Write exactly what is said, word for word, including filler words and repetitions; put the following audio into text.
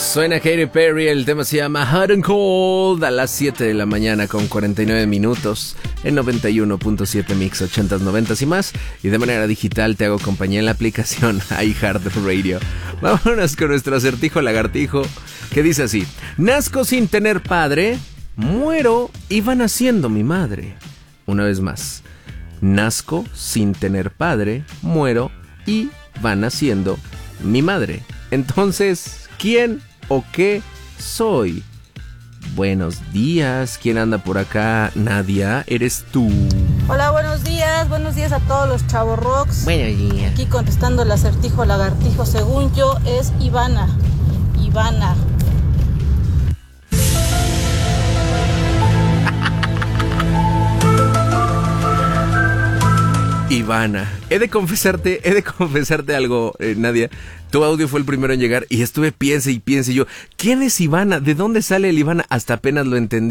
Suena Katy Perry, el tema se llama Hot and Cold a las siete de la mañana con cuarenta y nueve minutos en noventa y uno punto siete Mix ochentas, noventas y más. Y de manera digital te hago compañía en la aplicación iHeartRadio. Vámonos con nuestro acertijo lagartijo que dice así: nazco sin tener padre, muero y va naciendo mi madre. Una vez más, nazco sin tener padre, muero y va naciendo mi madre. Entonces, ¿quién o qué soy? Buenos días, ¿quién anda por acá? Nadia, ¿eres tú? Hola, buenos días, buenos días a todos los chavos rocks. Buenos días. Aquí contestando el acertijo lagartijo, según yo es Ivana. Ivana. Ivana. He de confesarte, he de confesarte algo, eh, Nadia. Tu audio fue el primero en llegar y estuve piense y piense yo, ¿quién es Ivana? ¿De dónde sale el Ivana? Hasta apenas lo entendí.